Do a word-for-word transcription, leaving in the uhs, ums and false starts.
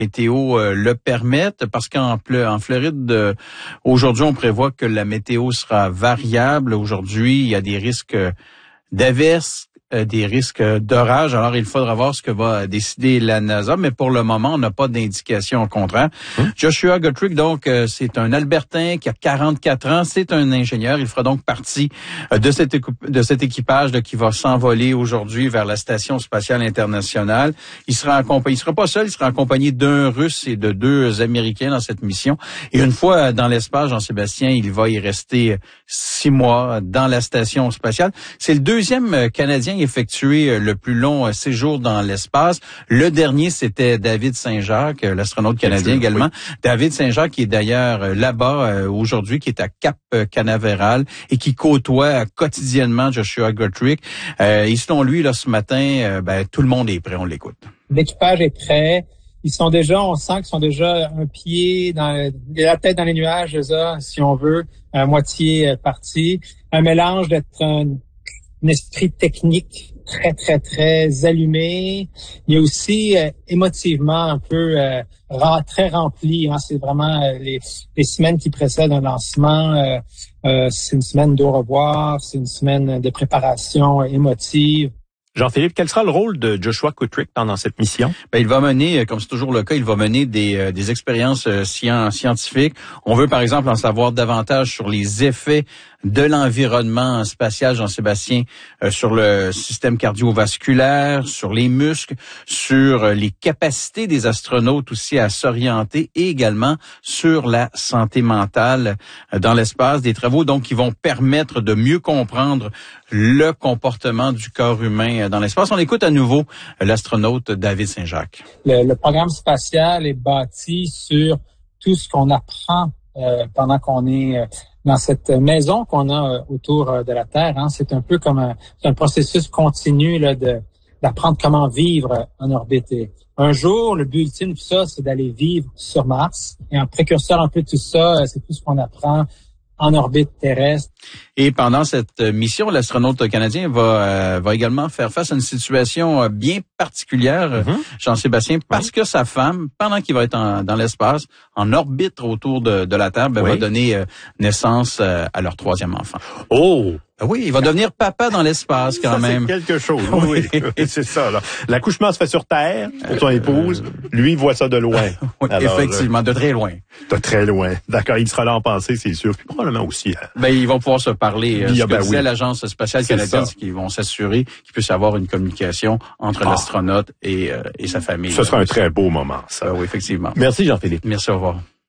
météo euh, le permettent, parce qu'en en Floride, euh, aujourd'hui, on prévoit que la météo sera variable. Aujourd'hui, il y a des risques d'averses, euh, des risques d'orage. Alors, il faudra voir ce que va décider la NASA, mais pour le moment, on n'a pas d'indication au contraire. Hum. Joshua Guthrie, donc, euh, c'est un Albertain qui a quarante-quatre ans. C'est un ingénieur. Il fera donc partie euh, de, cet de cet équipage là, qui va s'envoler aujourd'hui vers la Station spatiale internationale. Il sera accompagné, il sera pas seul, il sera accompagné d'un Russe et de deux Américains dans cette mission. Et une fois dans l'espace, Jean-Sébastien, il va y rester six mois dans la Station spatiale. C'est le deuxième Canadien effectué le plus long séjour dans l'espace. Le dernier, c'était David Saint-Jacques, l'astronaute canadien également. Oui. David Saint-Jacques qui est d'ailleurs là-bas aujourd'hui, qui est à Cap Canaveral et qui côtoie quotidiennement Joshua Guthrie. Euh, et selon lui, là, ce matin, ben, tout le monde est prêt, on l'écoute. L'équipage est prêt. Ils sont déjà, on sent qu'ils sont déjà un pied dans la tête dans les nuages, déjà, si on veut, à moitié parti. Un mélange d'être un un esprit technique très, très, très allumé. Il y a aussi euh, émotivement un peu euh, ra- très rempli. Hein. C'est vraiment euh, les, les semaines qui précèdent un lancement. Euh, euh, c'est une semaine d'au revoir, c'est une semaine de préparation émotive. Jean-Philippe, quel sera le rôle de Joshua Guthrie pendant cette mission? Ben, il va mener, comme c'est toujours le cas, il va mener des, euh, des expériences euh, scientifiques. On veut, par exemple, en savoir davantage sur les effets de l'environnement spatial, Jean-Sébastien, euh, sur le système cardiovasculaire, sur les muscles, sur euh, les capacités des astronautes aussi à s'orienter et également sur la santé mentale euh, dans l'espace. Des travaux, donc, qui vont permettre de mieux comprendre le comportement du corps humain dans l'espace. On écoute à nouveau l'astronaute David Saint-Jacques. Le, le programme spatial est bâti sur tout ce qu'on apprend euh, pendant qu'on est euh, dans cette maison qu'on a euh, autour euh, de la Terre. Hein. C'est un peu comme un, un processus continu là, de, d'apprendre comment vivre en orbite. Et un jour, le but ultime de tout ça, c'est d'aller vivre sur Mars. Et en précurseur un peu de tout ça, c'est tout ce qu'on apprend en orbite terrestre. Et pendant cette mission, l'astronaute canadien va euh, va également faire face à une situation bien particulière, mm-hmm. Jean-Sébastien, parce oui. que sa femme, pendant qu'il va être en, dans l'espace, en orbite autour de, de la Terre, ben, oui. va donner euh, naissance euh, à leur troisième enfant. Oh! Oui, il va devenir papa dans l'espace quand ça, même. C'est quelque chose. Oui, oui. C'est ça. Là. L'accouchement se fait sur Terre pour son épouse. Lui, il voit ça de loin. Oui, alors, effectivement, de très loin. De très loin. D'accord, il sera là en pensée, c'est sûr. Puis probablement aussi. Hein. Ben, ils vont pouvoir se parler. Il ce a, ben, que disait oui. l'Agence spatiale canadienne, c'est qu'ils vont s'assurer qu'il puisse y avoir une communication entre ah. l'astronaute et, euh, et sa famille. Ce sera un très beau moment, ça. Ben, oui, effectivement. Merci, Jean-Philippe. Merci, au revoir.